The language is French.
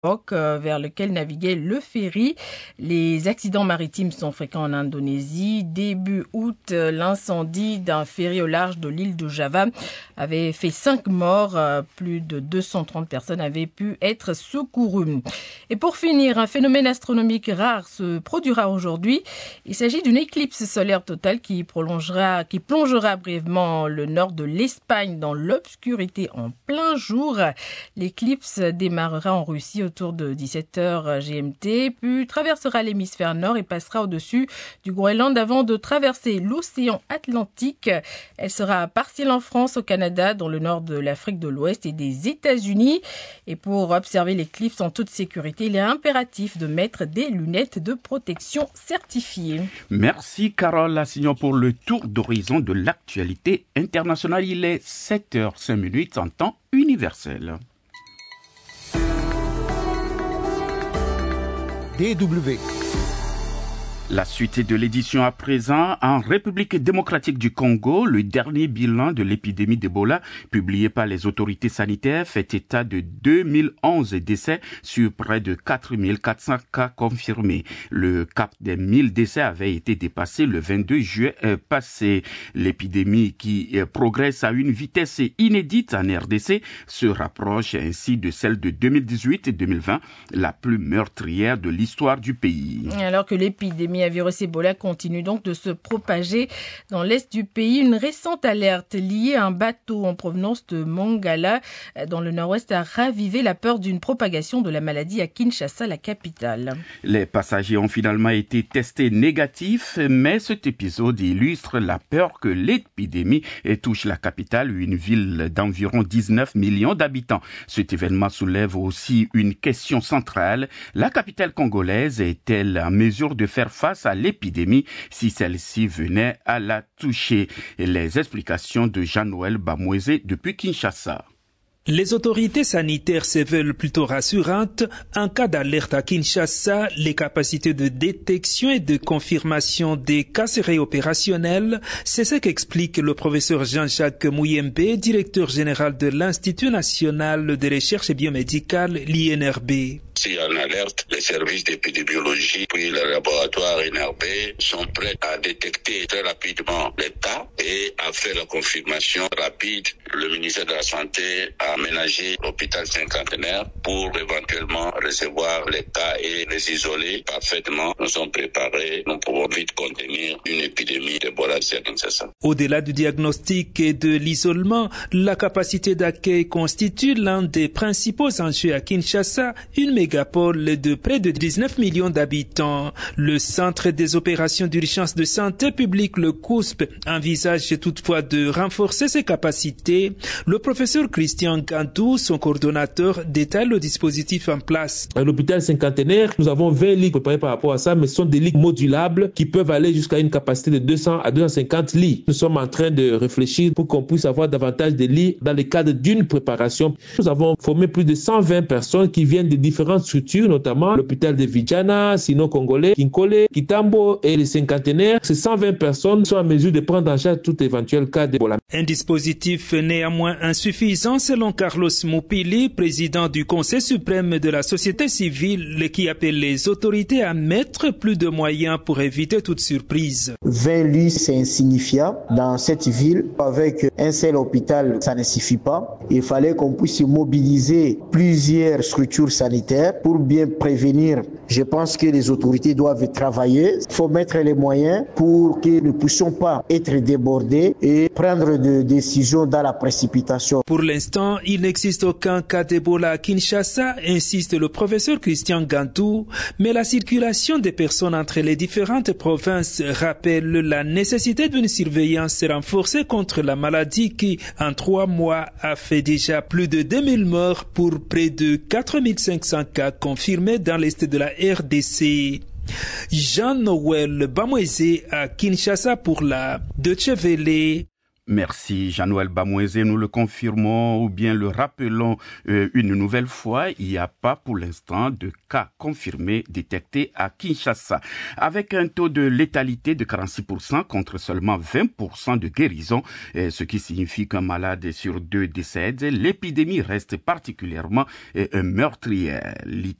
vers lequel naviguait le ferry. Les accidents maritimes sont fréquents en Indonésie. Début août, l'incendie d'un ferry au large de l'île de Java avait fait 5 morts. Plus de 230 personnes avaient pu être secourues. Et pour finir, un phénomène astronomique rare se produira aujourd'hui. Il s'agit d'une éclipse solaire totale qui plongera brièvement le nord de l'Espagne dans l'obscurité en plein jour. L'éclipse démarrera en Russie autour de 17h GMT, puis traversera l'hémisphère nord et passera au-dessus du Groenland avant de traverser l'océan Atlantique. Elle sera partielle en France, au Canada, dans le nord de l'Afrique de l'Ouest et des États-Unis. Et pour observer l'éclipse en toute sécurité, il est impératif de mettre des lunettes de protection certifiées. Merci Carole Assignon pour le tour d'horizon de l'actualité internationale. Il est 7h05 en temps universel. DW. La suite de l'édition à présent. En République démocratique du Congo, le dernier bilan de l'épidémie d'Ebola publié par les autorités sanitaires fait état de 2011 décès sur près de 4400 cas confirmés. Le cap des 1000 décès avait été dépassé le 22 juillet passé. L'épidémie qui progresse à une vitesse inédite en RDC se rapproche ainsi de celle de 2018 et 2020, la plus meurtrière de l'histoire du pays. Alors que l'épidémie à virus Ebola continue donc de se propager dans l'est du pays. Une récente alerte liée à un bateau en provenance de Mongala dans le nord-ouest a ravivé la peur d'une propagation de la maladie à Kinshasa, la capitale. Les passagers ont finalement été testés négatifs, mais cet épisode illustre la peur que l'épidémie touche la capitale, une ville d'environ 19 millions d'habitants. Cet événement soulève aussi une question centrale. La capitale congolaise est-elle en mesure de faire face à l'épidémie si celle-ci venait à la toucher? Et les explications de Jean-Noël Bamouezé depuis Kinshasa. Les autorités sanitaires se veulent plutôt rassurantes. En cas d'alerte à Kinshasa, les capacités de détection et de confirmation des cas seraient opérationnelles. C'est ce qu'explique le professeur Jean-Jacques Mouyembe, directeur général de l'Institut national de recherche biomédicale, l'INRB. S'il y a une alerte, les services d'épidémiologie puis les laboratoires NRB sont prêts à détecter très rapidement les cas et à faire la confirmation rapide. Le ministère de la Santé a aménagé l'hôpital cinquantenaire pour éventuellement recevoir les cas et les isoler parfaitement. Nous sommes préparés, nous pouvons vite contenir une épidémie d'Ebola à Kinshasa. Au-delà du diagnostic et de l'isolement, la capacité d'accueil constitue l'un des principaux enjeux à Kinshasa, une mégapole de près de 19 millions d'habitants. Le Centre des opérations d'urgence de santé publique, le COUSP, envisage toutefois de renforcer ses capacités. Le professeur Christian Gantou, son coordonnateur, détaille le dispositif en place. À l'hôpital cinquantenaire, nous avons 20 lits préparés par rapport à ça, mais ce sont des lits modulables qui peuvent aller jusqu'à une capacité de 200 à 250 lits. Nous sommes en train de réfléchir pour qu'on puisse avoir davantage de lits dans le cadre d'une préparation. Nous avons formé plus de 120 personnes qui viennent de différentes structures, notamment l'hôpital de Vijana, Sino-Congolais, Kinkole, Kitambo et les cinquantenaires. Ces 120 personnes sont en mesure de prendre en charge tout éventuel cas d'Ebola. Un dispositif néanmoins insuffisant selon Carlos Moupili, président du Conseil suprême de la société civile, qui appelle les autorités à mettre plus de moyens pour éviter toute surprise. 20 lits, c'est insignifiant. Dans cette ville, avec un seul hôpital, ça ne suffit pas. Il fallait qu'on puisse mobiliser plusieurs structures sanitaires pour bien prévenir. Je pense que les autorités doivent travailler. Il faut mettre les moyens pour que nous ne puissions pas être débordés et prendre des décisions dans la précipitation. Pour l'instant, il n'existe aucun cas d'Ebola à Kinshasa, insiste le professeur Christian Gantou, mais la circulation des personnes entre les différentes provinces rappelle la nécessité d'une surveillance renforcée contre la maladie qui, en 3 mois, a fait déjà plus de 2000 morts pour près de 4500 cas confirmés dans l'est de la RDC. Jean-Noël Bamouezé à Kinshasa pour la Deutsche Welle. Merci Jean-Noël Bamouezé, nous le confirmons ou bien le rappelons une nouvelle fois, il n'y a pas pour l'instant de cas confirmés détectés à Kinshasa. Avec un taux de létalité de 46% contre seulement 20% de guérison, ce qui signifie qu'un malade sur 2 décède, l'épidémie reste particulièrement meurtrière.